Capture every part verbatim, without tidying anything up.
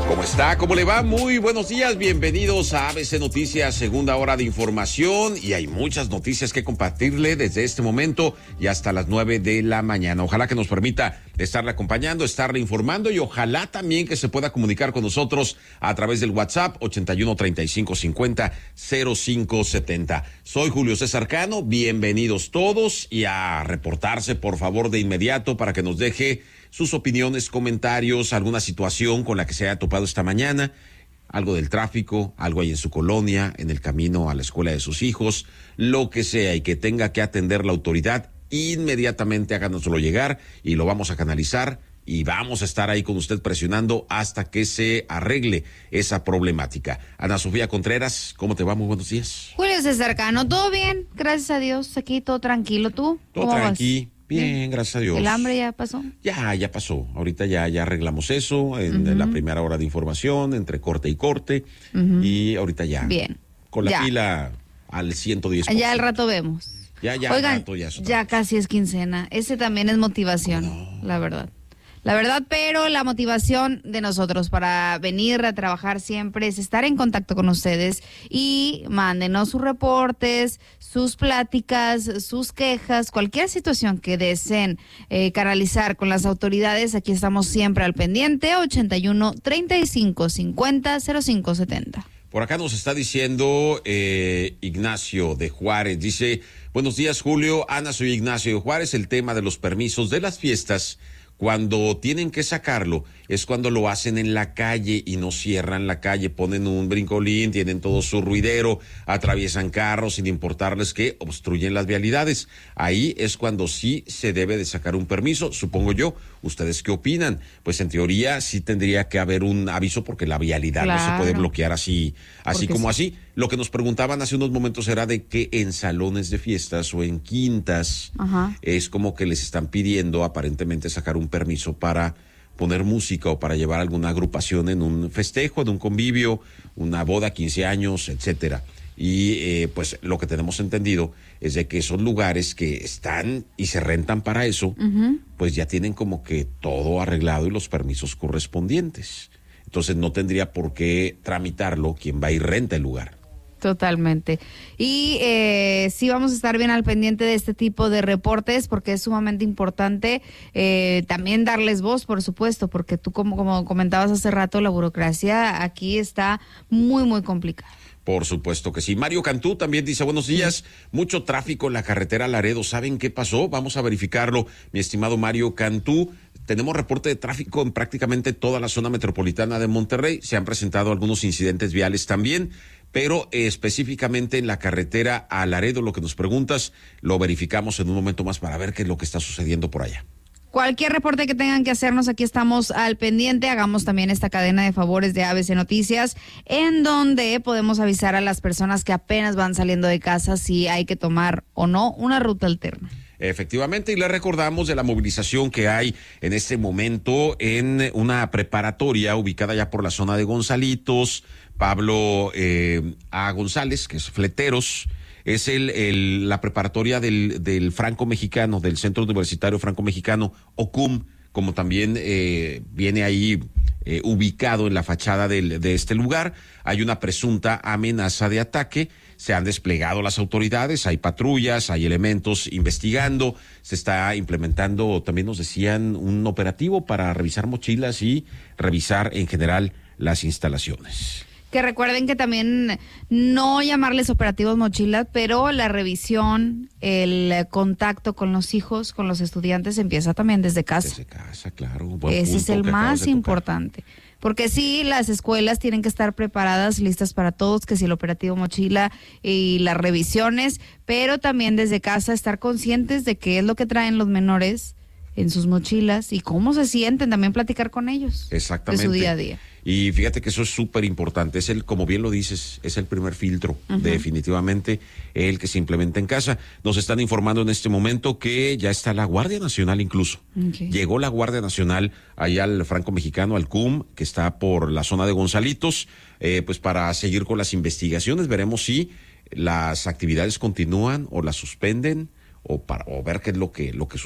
¿Cómo está? ¿Cómo le va? Muy buenos días, bienvenidos a A B C Noticias, segunda hora de información, y hay muchas noticias que compartirle desde este momento y hasta las nueve de la mañana. Ojalá que nos permita estarle acompañando, estarle informando, y ojalá también que se pueda comunicar con nosotros a través del WhatsApp ochenta y uno, treinta y cinco, cincuenta, cero cinco setenta. Soy Julio César Cano, bienvenidos todos, y a reportarse por favor de inmediato para que nos deje sus opiniones, comentarios, alguna situación con la que se haya topado esta mañana, algo del tráfico, algo ahí en su colonia, en el camino a la escuela de sus hijos, lo que sea y que tenga que atender la autoridad, inmediatamente háganoslo llegar y lo vamos a canalizar y vamos a estar ahí con usted presionando hasta que se arregle esa problemática. Ana Sofía Contreras, ¿cómo te va? Muy buenos días. Julio César Cano, ¿todo bien? Gracias a Dios, aquí todo tranquilo. ¿Tú? Todo tranquilo. Bien, bien, gracias a Dios. ¿El hambre ya pasó? Ya, ya pasó. Ahorita ya, ya arreglamos eso en uh-huh. la primera hora de información, entre corte y corte. Uh-huh. Y ahorita ya. Bien. Con la ya. pila al ciento diez por ciento. Ya al rato vemos. Ya, ya, Oigan, al rato ya. Ya casi es quincena. Ese también es motivación, no. la verdad. La verdad, pero la motivación de nosotros para venir a trabajar siempre es estar en contacto con ustedes y mándenos sus reportes, sus pláticas, sus quejas, cualquier situación que deseen eh, canalizar con las autoridades. Aquí estamos siempre al pendiente, ochenta y uno, treinta y cinco, cincuenta, cero cinco setenta. Por acá nos está diciendo eh, Ignacio de Juárez, dice, buenos días Julio, Ana, soy Ignacio de Juárez, el tema de los permisos de las fiestas, cuando tienen que sacarlo, es cuando lo hacen en la calle y no cierran la calle, ponen un brincolín, tienen todo su ruidero, atraviesan carros sin importarles que obstruyen las vialidades. Ahí es cuando sí se debe de sacar un permiso, supongo yo. ¿Ustedes qué opinan? Pues en teoría sí tendría que haber un aviso porque la vialidad claro. no se puede bloquear así, así porque como sí. así. Lo que nos preguntaban hace unos momentos era de que en salones de fiestas o en quintas Ajá. es como que les están pidiendo aparentemente sacar un permiso para poner música o para llevar alguna agrupación en un festejo, en un convivio, una boda, quince años, etcétera. Y eh, pues lo que tenemos entendido es de que esos lugares que están y se rentan para eso, uh-huh. pues ya tienen como que todo arreglado y los permisos correspondientes. Entonces no tendría por qué tramitarlo quien va y renta el lugar. Totalmente. Y eh, sí vamos a estar bien al pendiente de este tipo de reportes porque es sumamente importante eh, también darles voz, por supuesto, porque tú como, como comentabas hace rato, la burocracia aquí está muy, muy complicada. Por supuesto que sí. Mario Cantú también dice, buenos días, mucho tráfico en la carretera Laredo. ¿Saben qué pasó? Vamos a verificarlo, mi estimado Mario Cantú. Tenemos reporte de tráfico en prácticamente toda la zona metropolitana de Monterrey. Se han presentado algunos incidentes viales también, pero eh, específicamente en la carretera a Laredo, lo que nos preguntas, lo verificamos en un momento más para ver qué es lo que está sucediendo por allá. Cualquier reporte que tengan que hacernos, aquí estamos al pendiente. Hagamos también esta cadena de favores de A B C Noticias, en donde podemos avisar a las personas que apenas van saliendo de casa si hay que tomar o no una ruta alterna. Efectivamente, y le recordamos de la movilización que hay en este momento en una preparatoria ubicada ya por la zona de Gonzalitos, Pablo eh, A. González, que es Fleteros. Es el, el la preparatoria del, del Franco Mexicano, del Centro Universitario Franco Mexicano, O C U M, como también eh, viene ahí eh, ubicado en la fachada del, de este lugar. Hay una presunta amenaza de ataque. Se han desplegado las autoridades, hay patrullas, hay elementos investigando, se está implementando, también nos decían, un operativo para revisar mochilas y revisar en general las instalaciones. Que recuerden que también no llamarles operativos mochilas, pero la revisión, el contacto con los hijos, con los estudiantes empieza también desde casa. Desde casa, claro. Buen Ese es el más importante. Porque sí, las escuelas tienen que estar preparadas, listas para todos, que si el operativo mochila y las revisiones, pero también desde casa estar conscientes de qué es lo que traen los menores en sus mochilas y cómo se sienten, también platicar con ellos. Exactamente. De su día a día. Y fíjate que eso es súper importante, es el, como bien lo dices, es el primer filtro, uh-huh. definitivamente, el que se implementa en casa. Nos están informando en este momento que ya está la Guardia Nacional incluso. Okay. Llegó la Guardia Nacional allá al Franco Mexicano, al C U M, que está por la zona de Gonzalitos, eh, pues para seguir con las investigaciones. Veremos si las actividades continúan o las suspenden o, para, o ver qué es lo que, lo que sucede.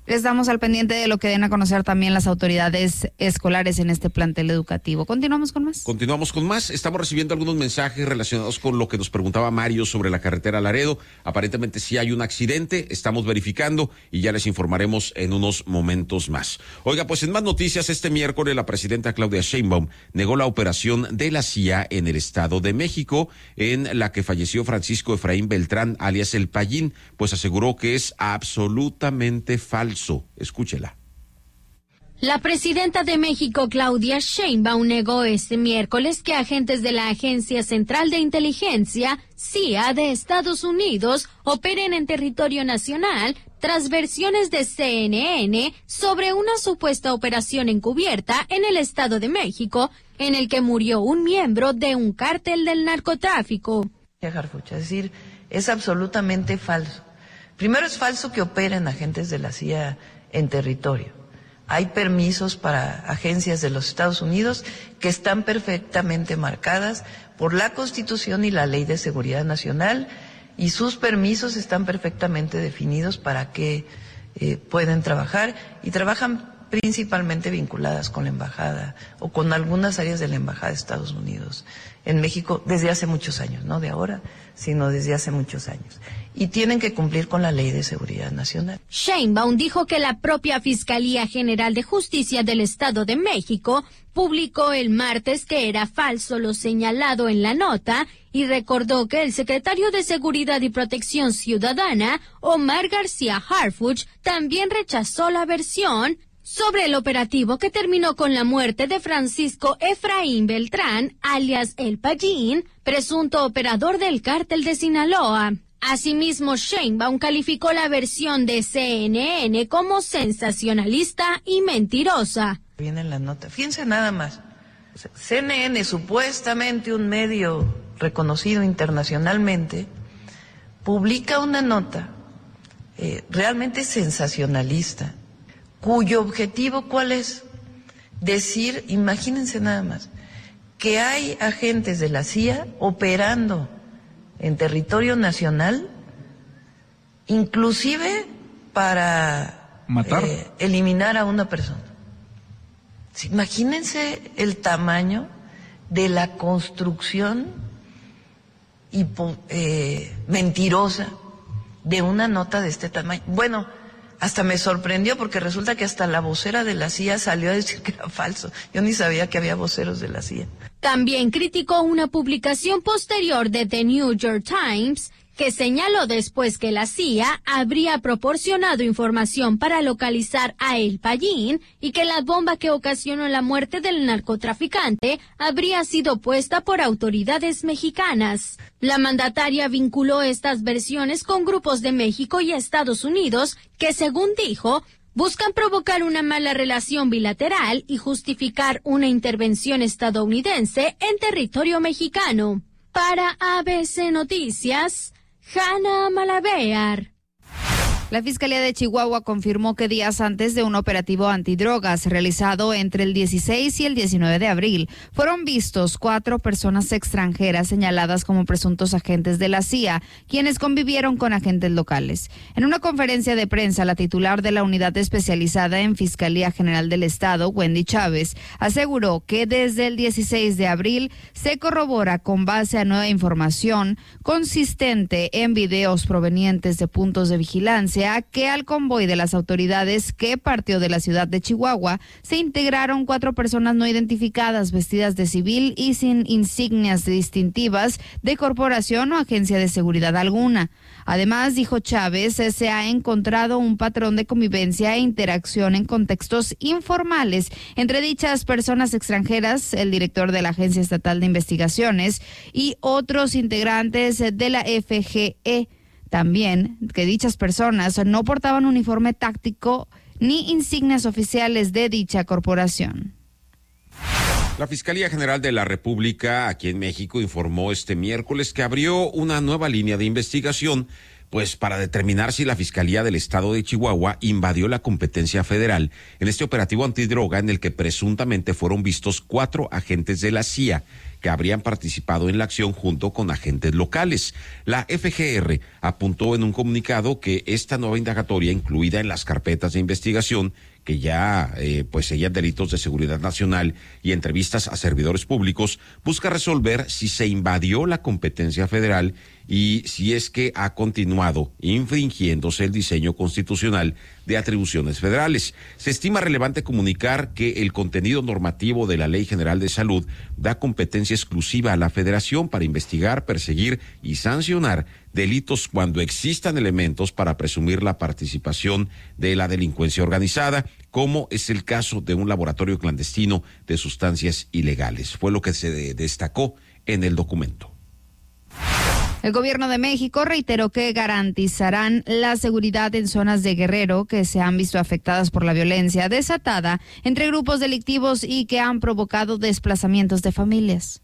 Estamos al pendiente de lo que den a conocer también las autoridades escolares en este plantel educativo. ¿Continuamos con más? Continuamos con más. Estamos recibiendo algunos mensajes relacionados con lo que nos preguntaba Mario sobre la carretera Laredo. Aparentemente sí hay un accidente, estamos verificando y ya les informaremos en unos momentos más. Oiga, pues en más noticias, este miércoles la presidenta Claudia Sheinbaum negó la operación de la C I A en el Estado de México, en la que falleció Francisco Efraín Beltrán, alias El Payín, pues aseguró que es absolutamente falso. Escúchela. La presidenta de México, Claudia Sheinbaum, negó este miércoles que agentes de la Agencia Central de Inteligencia, C I A, de Estados Unidos operen en territorio nacional tras versiones de C N N sobre una supuesta operación encubierta en el Estado de México, en el que murió un miembro de un cártel del narcotráfico. Es decir, es absolutamente falso. Primero, es falso que operen agentes de la C I A en territorio. Hay permisos para agencias de los Estados Unidos que están perfectamente marcadas por la Constitución y la Ley de Seguridad Nacional, y sus permisos están perfectamente definidos para que eh, pueden trabajar, y trabajan principalmente vinculadas con la embajada o con algunas áreas de la embajada de Estados Unidos en México desde hace muchos años, no de ahora, sino desde hace muchos años. Y tienen que cumplir con la Ley de Seguridad Nacional. Sheinbaum dijo que la propia Fiscalía General de Justicia del Estado de México publicó el martes que era falso lo señalado en la nota, y recordó que el secretario de Seguridad y Protección Ciudadana, Omar García Harfuch, también rechazó la versión sobre el operativo que terminó con la muerte de Francisco Efraín Beltrán, alias El Payín, presunto operador del cártel de Sinaloa. Asimismo, Sheinbaum calificó la versión de C N N como sensacionalista y mentirosa. Viene en la nota. Fíjense nada más. C N N, supuestamente un medio reconocido internacionalmente, publica una nota eh, realmente sensacionalista, cuyo objetivo, ¿cuál es? Decir, imagínense nada más, que hay agentes de la C I A operando en territorio nacional, inclusive para matar, eh, eliminar a una persona. Sí, imagínense el tamaño de la construcción hipo, eh, mentirosa de una nota de este tamaño. Bueno, hasta me sorprendió porque resulta que hasta la vocera de la C I A salió a decir que era falso. Yo ni sabía que había voceros de la C I A. También criticó una publicación posterior de The New York Times que señaló después que la C I A habría proporcionado información para localizar a El Payín y que la bomba que ocasionó la muerte del narcotraficante habría sido puesta por autoridades mexicanas. La mandataria vinculó estas versiones con grupos de México y Estados Unidos que, según dijo, buscan provocar una mala relación bilateral y justificar una intervención estadounidense en territorio mexicano. Para A B C Noticias, Hanna Malavear. La Fiscalía de Chihuahua confirmó que días antes de un operativo antidrogas realizado entre el dieciséis y el diecinueve de abril, fueron vistos cuatro personas extranjeras señaladas como presuntos agentes de la C I A, quienes convivieron con agentes locales. En una conferencia de prensa, la titular de la unidad especializada en Fiscalía General del Estado, Wendy Chávez, aseguró que desde el dieciséis de abril se corrobora con base a nueva información consistente en videos provenientes de puntos de vigilancia que al convoy de las autoridades que partió de la ciudad de Chihuahua se integraron cuatro personas no identificadas vestidas de civil y sin insignias distintivas de corporación o agencia de seguridad alguna. Además, dijo Chávez, se ha encontrado un patrón de convivencia e interacción en contextos informales entre dichas personas extranjeras, el director de la Agencia Estatal de Investigaciones y otros integrantes de la F G E. También que dichas personas no portaban uniforme táctico ni insignias oficiales de dicha corporación. La Fiscalía General de la República aquí en México informó este miércoles que abrió una nueva línea de investigación pues para determinar si la Fiscalía del Estado de Chihuahua invadió la competencia federal en este operativo antidroga en el que presuntamente fueron vistos cuatro agentes de la C I A que habrían participado en la acción junto con agentes locales. La F G R apuntó en un comunicado que esta nueva indagatoria, incluida en las carpetas de investigación que ya eh, pues seguían delitos de seguridad nacional y entrevistas a servidores públicos, busca resolver si se invadió la competencia federal y si es que ha continuado infringiéndose el diseño constitucional de atribuciones federales. Se estima relevante comunicar que el contenido normativo de la Ley General de Salud da competencia exclusiva a la Federación para investigar, perseguir y sancionar delitos cuando existan elementos para presumir la participación de la delincuencia organizada, como es el caso de un laboratorio clandestino de sustancias ilegales. Fue lo que se destacó en el documento. El gobierno de México reiteró que garantizarán la seguridad en zonas de Guerrero que se han visto afectadas por la violencia desatada entre grupos delictivos y que han provocado desplazamientos de familias.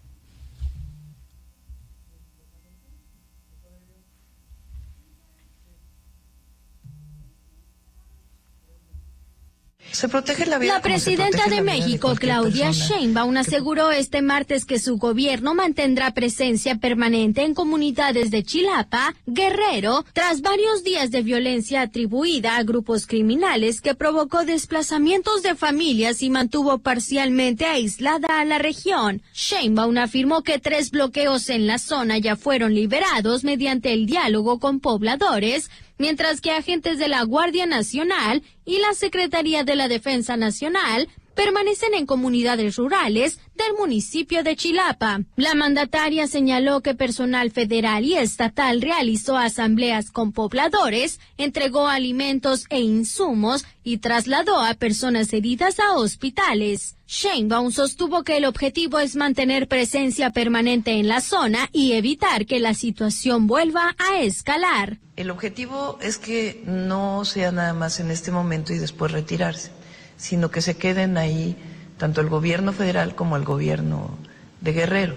Se protege la vida. La presidenta de México, Claudia Sheinbaum, aseguró este martes que su gobierno mantendrá presencia permanente en comunidades de Chilapa, Guerrero, tras varios días de violencia atribuida a grupos criminales que provocó desplazamientos de familias y mantuvo parcialmente aislada a la región. Sheinbaum afirmó que tres bloqueos en la zona ya fueron liberados mediante el diálogo con pobladores, mientras que agentes de la Guardia Nacional y la Secretaría de la Defensa Nacional permanecen en comunidades rurales del municipio de Chilapa. La mandataria señaló que personal federal y estatal realizó asambleas con pobladores, entregó alimentos e insumos y trasladó a personas heridas a hospitales. Sheinbaum sostuvo que el objetivo es mantener presencia permanente en la zona y evitar que la situación vuelva a escalar. El objetivo es que no sea nada más en este momento y después retirarse, sino que se queden ahí tanto el gobierno federal como el gobierno de Guerrero.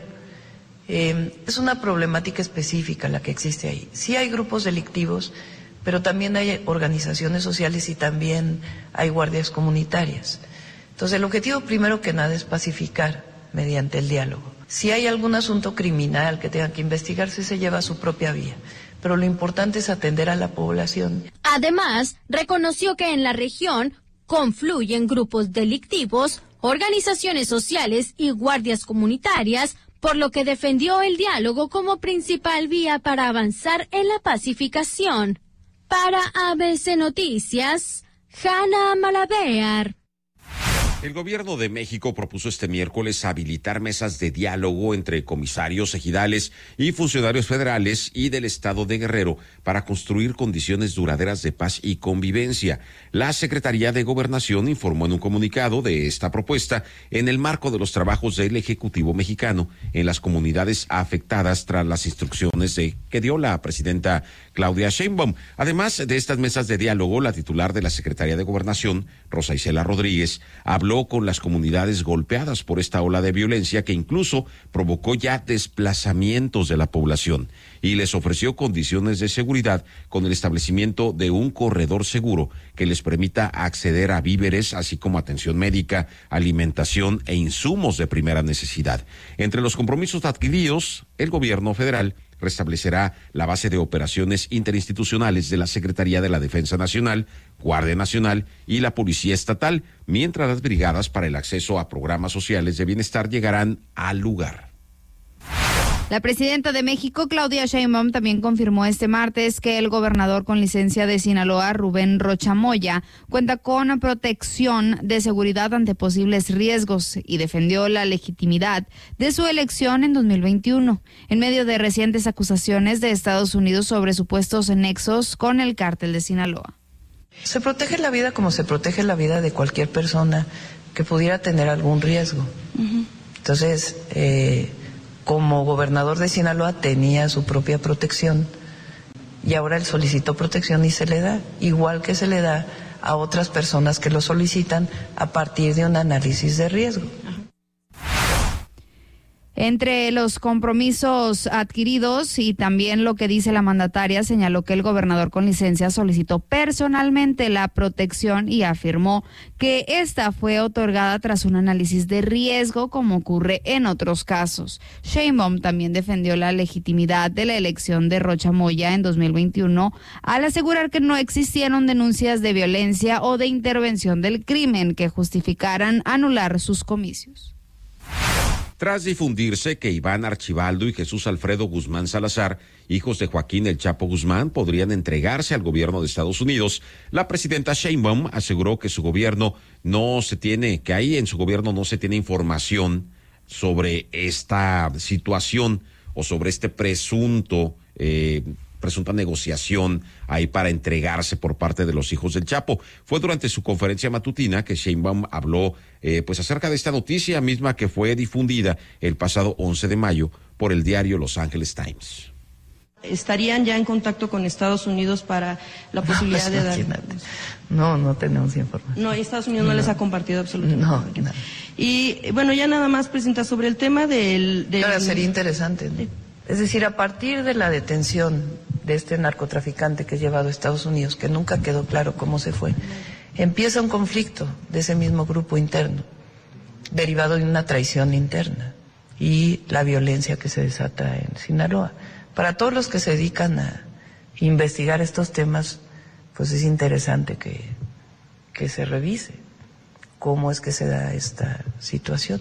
Eh, es una problemática específica la que existe ahí. Sí hay grupos delictivos, pero también hay organizaciones sociales y también hay guardias comunitarias. Entonces el objetivo primero que nada es pacificar mediante el diálogo. Si hay algún asunto criminal que tenga que investigarse, se lleva a su propia vía. Pero lo importante es atender a la población. Además, reconoció que en la región confluyen grupos delictivos, organizaciones sociales y guardias comunitarias, por lo que defendió el diálogo como principal vía para avanzar en la pacificación. Para A B C Noticias, Hanna Malabear. El gobierno de México propuso este miércoles habilitar mesas de diálogo entre comisarios ejidales y funcionarios federales y del estado de Guerrero para construir condiciones duraderas de paz y convivencia. La Secretaría de Gobernación informó en un comunicado de esta propuesta en el marco de los trabajos del Ejecutivo mexicano en las comunidades afectadas tras las instrucciones de, que dio la presidenta Claudia Sheinbaum. Además de estas mesas de diálogo, la titular de la Secretaría de Gobernación, Rosa Isela Rodríguez, habló con las comunidades golpeadas por esta ola de violencia que incluso provocó ya desplazamientos de la población y les ofreció condiciones de seguridad con el establecimiento de un corredor seguro que les permita acceder a víveres, así como atención médica, alimentación e insumos de primera necesidad. Entre los compromisos adquiridos, el gobierno federal restablecerá la base de operaciones interinstitucionales de la Secretaría de la Defensa Nacional, Guardia Nacional y la Policía Estatal, mientras las brigadas para el acceso a programas sociales de bienestar llegarán al lugar. La presidenta de México, Claudia Sheinbaum, también confirmó este martes que el gobernador con licencia de Sinaloa, Rubén Rocha Moya, cuenta con protección de seguridad ante posibles riesgos y defendió la legitimidad de su elección en dos mil veintiuno, en medio de recientes acusaciones de Estados Unidos sobre supuestos nexos con el cártel de Sinaloa. Se protege la vida como se protege la vida de cualquier persona que pudiera tener algún riesgo. Uh-huh. Entonces, eh, como gobernador de Sinaloa tenía su propia protección y ahora él solicitó protección y se le da, igual que se le da a otras personas que lo solicitan a partir de un análisis de riesgo. Entre los compromisos adquiridos y también lo que dice la mandataria, señaló que el gobernador con licencia solicitó personalmente la protección y afirmó que esta fue otorgada tras un análisis de riesgo, como ocurre en otros casos. Sheinbaum también defendió la legitimidad de la elección de Rocha Moya en dos mil veintiuno al asegurar que no existieron denuncias de violencia o de intervención del crimen que justificaran anular sus comicios. Tras difundirse que Iván Archibaldo y Jesús Alfredo Guzmán Salazar, hijos de Joaquín El Chapo Guzmán, podrían entregarse al gobierno de Estados Unidos, la presidenta Sheinbaum aseguró que su gobierno no se tiene, que ahí en su gobierno no se tiene información sobre esta situación o sobre este presunto eh, presunta negociación ahí para entregarse por parte de los hijos del Chapo. Fue durante su conferencia matutina que Sheinbaum habló eh, pues acerca de esta noticia misma que fue difundida el pasado once de mayo por el diario Los Angeles Times. ¿Estarían ya en contacto con Estados Unidos para la posibilidad no, de dar...? No, no tenemos información. No, Estados Unidos no, no les ha compartido absolutamente no, nada. nada. Y bueno, ya nada más, Presidenta, sobre el tema del... del... Ahora sería interesante, ¿no? Es decir, a partir de la detención de este narcotraficante que es llevado a Estados Unidos, que nunca quedó claro cómo se fue, empieza un conflicto de ese mismo grupo interno, derivado de una traición interna y la violencia que se desata en Sinaloa. Para todos los que se dedican a investigar estos temas, pues es interesante que, que se revise cómo es que se da esta situación.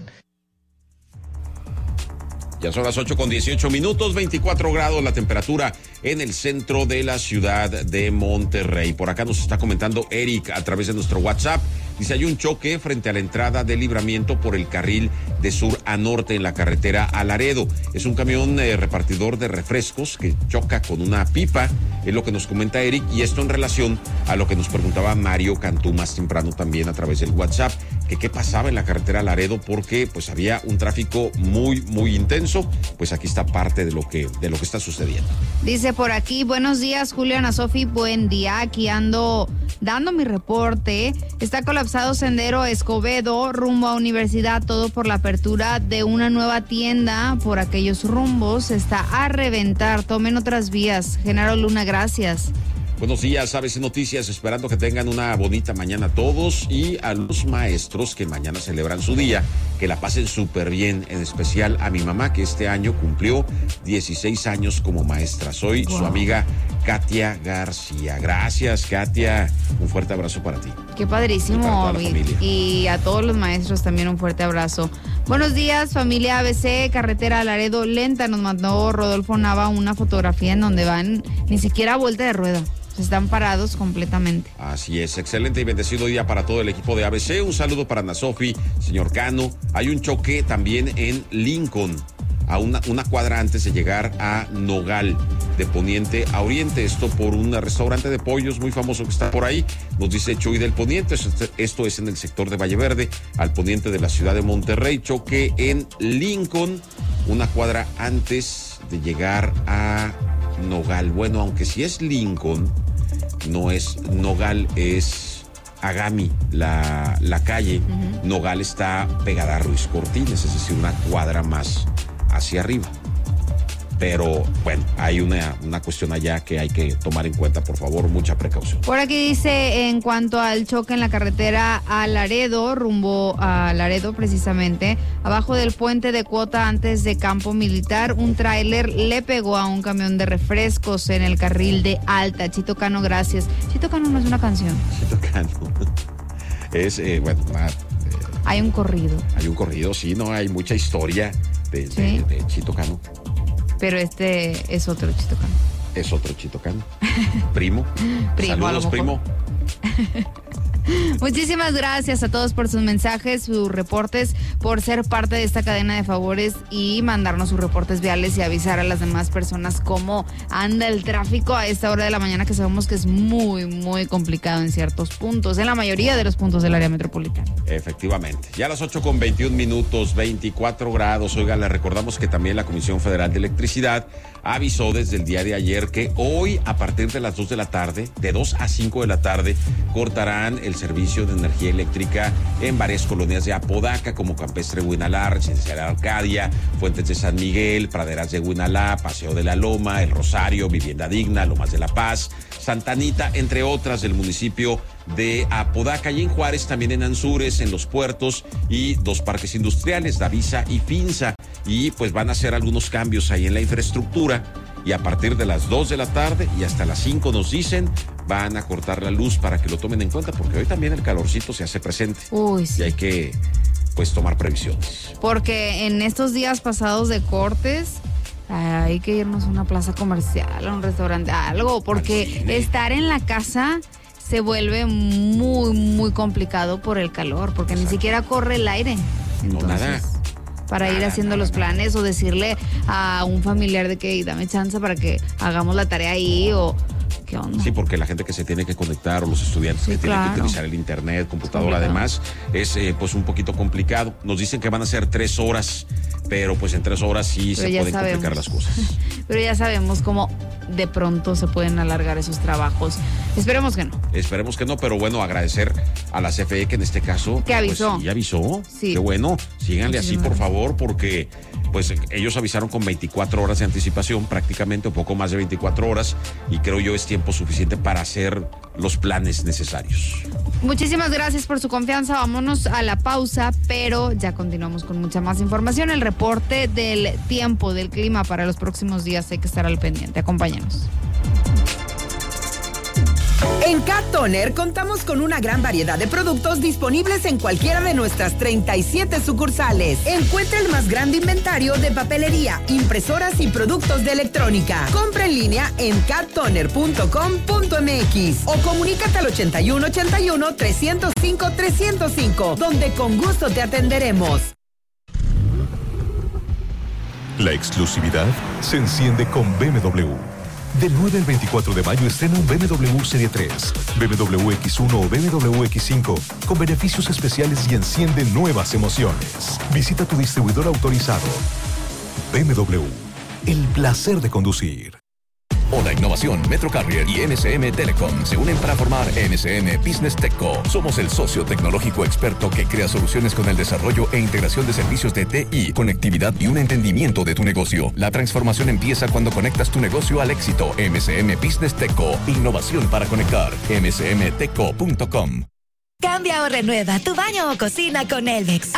Ya son las ocho con dieciocho minutos, veinticuatro grados la temperatura en el centro de la ciudad de Monterrey. Por acá nos está comentando Eric a través de nuestro WhatsApp. Dice, hay un choque frente a la entrada de Libramiento por el carril de sur a norte en la carretera a Laredo. Es un camión eh, repartidor de refrescos que choca con una pipa, es lo que nos comenta Eric, y esto en relación a lo que nos preguntaba Mario Cantú más temprano también a través del WhatsApp, que qué pasaba en la carretera a Laredo porque pues había un tráfico muy, muy intenso. Pues aquí está parte de lo que, de lo que está sucediendo. Dice por aquí, buenos días, Julio, Ana Sofi, buen día, aquí ando dando mi reporte. Está colapsado Sendero Escobedo, rumbo a Universidad, todo por la apertura de una nueva tienda por aquellos rumbos. Está a reventar, tomen otras vías. Genaro Luna, gracias. Buenos días, A B C Noticias, esperando que tengan una bonita mañana todos y a los maestros que mañana celebran su día, que la pasen súper bien, en especial a mi mamá que este año cumplió dieciséis años como maestra. Soy wow. su amiga Katia García. Gracias, Katia, un fuerte abrazo para ti. Qué padrísimo, y, y a todos los maestros también un fuerte abrazo. Buenos días, familia A B C, carretera Laredo lenta, nos mandó Rodolfo Nava una fotografía en donde van ni siquiera a vuelta de rueda. Están parados completamente. Así es, excelente y bendecido día para todo el equipo de A B C. Un saludo para Ana Sofi, señor Cano. Hay un choque también en Lincoln, a una, una cuadra antes de llegar a Nogal, de poniente a oriente. Esto por un restaurante de pollos muy famoso que está por ahí. Nos dice Chuy del Poniente. Esto es en el sector de Valle Verde, al poniente de la ciudad de Monterrey. Choque en Lincoln, una cuadra antes de llegar a Nogal. Bueno, aunque si es Lincoln, no es Nogal, es Agami, la, la calle. Uh-huh. Nogal está pegada a Ruiz Cortines, es decir, una cuadra más hacia arriba. Pero bueno, hay una, una cuestión allá que hay que tomar en cuenta, por favor, mucha precaución. Por aquí dice, en cuanto al choque en la carretera a Laredo, rumbo a Laredo precisamente, abajo del puente de Cuota antes de Campo Militar, un tráiler le pegó a un camión de refrescos en el carril de alta. Chito Cano, gracias. Chito Cano no es una canción. Chito Cano es, eh, bueno, una, eh, hay un corrido. Hay un corrido, sí, no, hay mucha historia de, ¿Sí? de, de Chito Cano. Pero este es otro Chito Cano. Es otro Chito Cano. Primo. Primo. Saludos, primo. Muchísimas gracias a todos por sus mensajes, sus reportes, por ser parte de esta cadena de favores y mandarnos sus reportes viales y avisar a las demás personas cómo anda el tráfico a esta hora de la mañana, que sabemos que es muy, muy complicado en ciertos puntos, en la mayoría de los puntos del área metropolitana. Efectivamente. Ya a las ocho con veintiún minutos, veinticuatro grados. Oiga, le recordamos que también la Comisión Federal de Electricidad avisó desde el día de ayer que hoy, a partir de las dos de la tarde, de dos a cinco de la tarde, cortarán el el servicio de energía eléctrica en varias colonias de Apodaca, como Campestre Huinalá, Residencial Arcadia, Fuentes de San Miguel, Praderas de Huinalá, Paseo de la Loma, El Rosario, Vivienda Digna, Lomas de la Paz, Santa Anita, entre otras del municipio de Apodaca. Y en Juárez, también en Anzures, en Los Puertos y dos parques industriales, Davisa y Finza. Y pues van a hacer algunos cambios ahí en la infraestructura. Y a partir de las dos de la tarde y hasta las cinco nos dicen, van a cortar la luz para que lo tomen en cuenta, porque hoy también el calorcito se hace presente. Uy, sí. Y hay que, pues, tomar previsiones. Porque en estos días pasados de cortes, hay que irnos a una plaza comercial, a un restaurante, a algo, porque estar en la casa se vuelve muy, muy complicado por el calor, porque Exacto. ni siquiera corre el aire. Entonces, no, nada. Para nada, ir haciendo nada, los nada. planes o decirle a un familiar de que dame chance para que hagamos la tarea ahí o qué onda. Sí, porque la gente que se tiene que conectar o los estudiantes Sí, que claro. tienen que utilizar el internet, computadora, Complicado. además, es eh, pues un poquito complicado. Nos dicen que van a ser tres horas, pero pues en tres horas sí Pero se ya pueden sabemos. complicar las cosas. Pero ya sabemos cómo de pronto se pueden alargar esos trabajos. Esperemos que no. Esperemos que no, pero bueno, agradecer a la C F E que en este caso... Que avisó. Pues, sí, avisó. Sí. Qué bueno. Síganle así, Muchísimas por gracias. favor, porque pues ellos avisaron con veinticuatro horas de anticipación, prácticamente, un poco más de veinticuatro horas, y creo yo es tiempo suficiente para hacer los planes necesarios. Muchísimas gracias por su confianza. Vámonos a la pausa, pero ya continuamos con mucha más información. El reporte del tiempo, del clima para los próximos días, hay que estar al pendiente. Acompáñanos. En Cat Toner contamos con una gran variedad de productos disponibles en cualquiera de nuestras treinta y siete sucursales. Encuentra el más grande inventario de papelería, impresoras y productos de electrónica. Compra en línea en cat toner punto com punto m x o comunícate al ochenta y uno ochenta y uno trescientos cinco trescientos cinco, donde con gusto te atenderemos. La exclusividad se enciende con B M W. Del nueve al veinticuatro de mayo estrena un B M W Serie tres, B M W X uno o B M W X cinco con beneficios especiales y enciende nuevas emociones. Visita tu distribuidor autorizado. B M W, el placer de conducir. Hola Innovación, Metro Carrier y M S M Telecom se unen para formar M S M Business Techco. Somos el socio tecnológico experto que crea soluciones con el desarrollo e integración de servicios de T I, conectividad y un entendimiento de tu negocio. La transformación empieza cuando conectas tu negocio al éxito. M S M Business Techco, innovación para conectar. m s m techco punto com. Cambia o renueva tu baño o cocina con Elvex.